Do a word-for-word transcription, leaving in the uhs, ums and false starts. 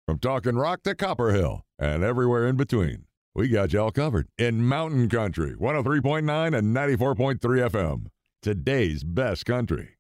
From Talking Rock to Copper Hill and everywhere in between, we got y'all covered in Mountain Country, one oh three point nine and ninety-four point three F M. Today's best country.